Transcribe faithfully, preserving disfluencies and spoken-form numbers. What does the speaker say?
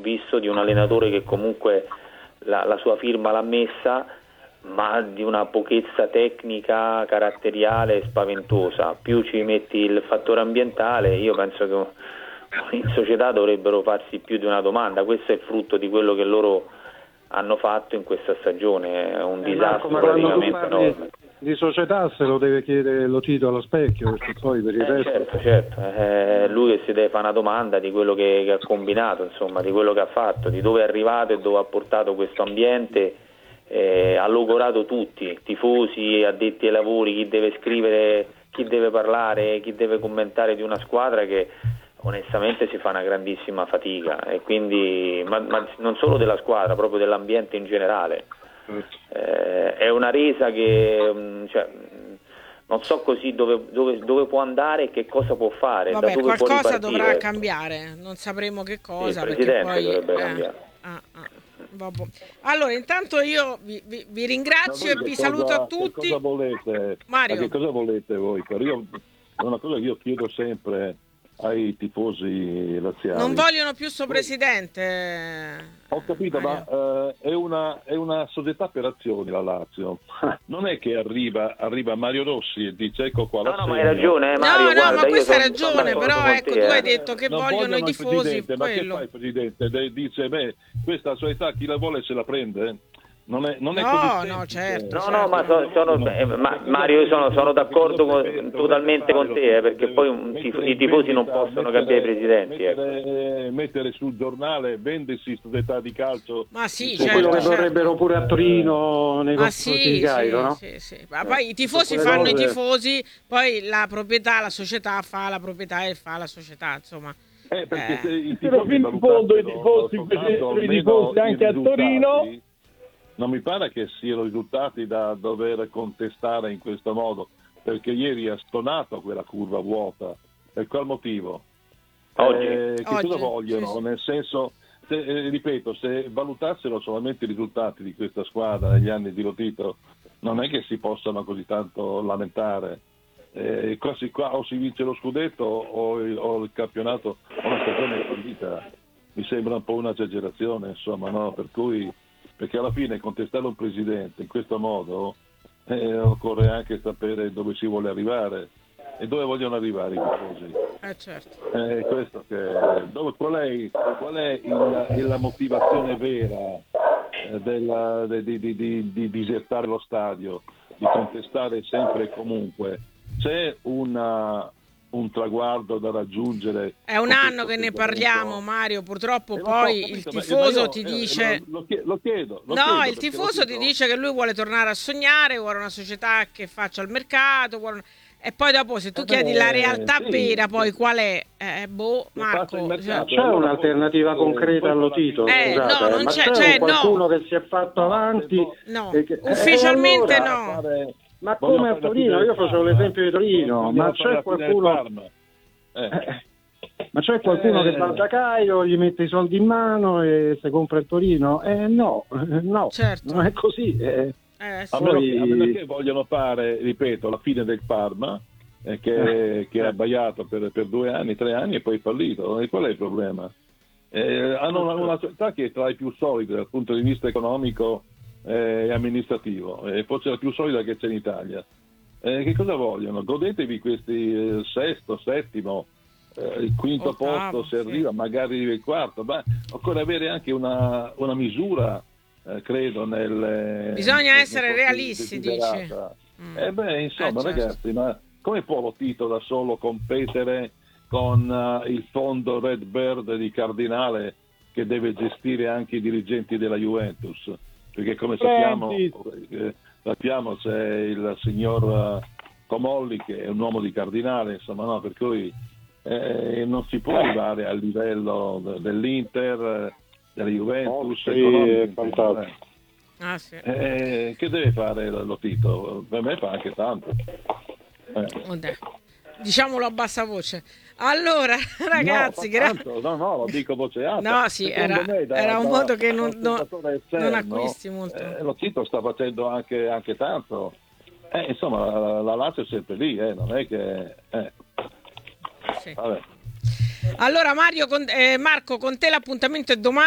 visto di un allenatore che comunque la, la sua firma l'ha messa, ma di una pochezza tecnica, caratteriale spaventosa. Più ci metti il fattore ambientale, io penso che in società dovrebbero farsi più di una domanda. Questo è frutto di quello che loro hanno fatto in questa stagione, è un eh, disastro Marco, praticamente enorme. Di società se lo deve chiedere lo Tito allo specchio, perché poi per il eh, resto... certo, certo. Eh, lui che si deve fare una domanda di quello che, che ha combinato, insomma, di quello che ha fatto, di dove è arrivato e dove ha portato questo ambiente. Eh, ha logorato tutti, tifosi, addetti ai lavori, chi deve scrivere, chi deve parlare, chi deve commentare di una squadra che onestamente si fa una grandissima fatica, e quindi ma, ma non solo della squadra, proprio dell'ambiente in generale. Eh, è una resa che mh, cioè, non so così dove, dove, dove può andare e che cosa può fare. Vabbè, da dove qualcosa può dovrà ecco. cambiare, non sapremo che cosa. Sì, il perché presidente poi dovrebbe eh, cambiare. ah, ah. Vabbè. Allora, intanto io vi, vi, vi ringrazio e vi cosa, saluto a tutti. Che cosa volete? Mario. Ma che cosa volete voi? Io, è una cosa che io chiedo sempre ai tifosi laziali. Non vogliono più suo presidente. Ho capito, Mario. ma eh, è, una, è una società per azioni la Lazio. Non è che arriva, arriva Mario Rossi e dice ecco qua No, la no, ma hai ragione, eh, Mario. No, no, guarda, ma questa hai sono, ragione, sono però ecco, te, tu hai eh. detto che non vogliono i il tifosi, presidente, ma che quello. fa il presidente? De- dice, beh, questa società chi la vuole se la prende? Non è, non è No, così no, semplice. certo. No, certo. no, ma, so, sono, eh, ma Mario, io sono, sono d'accordo con, totalmente con te, eh, perché poi un tifo, i tifosi non possono cambiare i presidenti. Mettere, ecco. mettere sul giornale, vendersi società di calcio. Ma sì, Sì, certo, quello che certo. vorrebbero pure a Torino nei Ma confronti sì, di Cairo, sì, no? sì, sì. Ma poi i tifosi quelle fanno cose- i tifosi, poi la proprietà, la società fa la proprietà e fa la società, insomma. Eh, perché Eh. se i Però tifosi fino in fondo i valutassero tifosi, soltanto i almeno tifosi anche i a Torino. risultati, non mi pare che siano risultati da dover contestare in questo modo, perché ieri ha stonato quella curva vuota. Per qual motivo? Oggi. Eh, che Oggi, cosa vogliono? sì, sì. Nel senso, se, eh, ripeto, se valutassero solamente i risultati di questa squadra negli anni di Lotito, non è che si possano così tanto lamentare. Eh, quasi qua o si vince lo scudetto o il, o il campionato o una stagione fallita. Mi sembra un po' un'esagerazione, insomma, no? Per cui, perché alla fine contestare un presidente in questo modo eh, occorre anche sapere dove si vuole arrivare e dove vogliono arrivare i tifosi. Eh, certo. Eh, questo che, dove, qual è, qual è il, la motivazione vera eh, della, de, di, di, di, di disertare lo stadio, di contestare sempre e comunque? C'è una, un traguardo da raggiungere? È un anno che ne parliamo, Mario, purtroppo eh, poi so, capito, il tifoso io, ti dice... Eh, lo, lo chiedo. Lo no, chiedo il tifoso ti dice che lui vuole tornare a sognare, vuole una società che faccia il mercato, vuole... e poi dopo se tu eh chiedi beh, la realtà sì, vera sì. Poi qual è? Eh, boh, Marco... Cioè... C'è un'alternativa concreta allo Tito? Eh, scusate, no, non ma c'è, c'è cioè, qualcuno no. che si è fatto avanti? No, che... ufficialmente eh, allora... no. Fare... Ma come a Torino? Io facevo l'esempio di Torino, ma c'è qualcuno... Eh. Ma c'è qualcuno eh. che va da Caio, gli mette i soldi in mano e se compra il Torino? Eh no, no, certo. non è così. Eh. Eh, sì. a, meno che, a meno che vogliono fare, ripeto, la fine del Parma, eh, che, eh. che ha abbaiato per, per due anni, tre anni e poi fallito. E qual è il problema? Eh, hanno una, una società che è tra le più solide dal punto di vista economico e amministrativo, e forse la più solida che c'è in Italia. Eh, che cosa vogliono? Godetevi questi eh, sesto, settimo, eh, il quinto Ottavo, posto se sì. arriva, magari il quarto, ma occorre avere anche una, una misura, eh, credo, nel... Bisogna nel, essere nel realisti, dice. Mm. Eh beh, insomma, eh, certo. ragazzi, ma come può lo Tito da solo competere con uh, il fondo Red Bird di Cardinale che deve gestire anche i dirigenti della Juventus? Perché come sappiamo, eh, sappiamo c'è il signor uh, Comolli che è un uomo di Cardinale, insomma, no, per cui eh, non si può arrivare al livello de- dell'Inter, della Juventus, oh, sì, è fantastico. Ah, sì. eh, che deve fare lo Tito? Per me fa anche tanto. Eh. Diciamolo a bassa voce. Allora, ragazzi, no, gra- tanto, no, no, lo dico voce alta. No, sì, era, me, da, era un da, modo che non, da, non, esterno, non acquisti molto. Eh, lo Tito sta facendo anche, anche tanto. Eh, insomma, la, la Lazio è sempre lì, eh, non è che... Eh. Sì. Vabbè. Allora, Mario, con, eh, Marco, con te l'appuntamento è domani.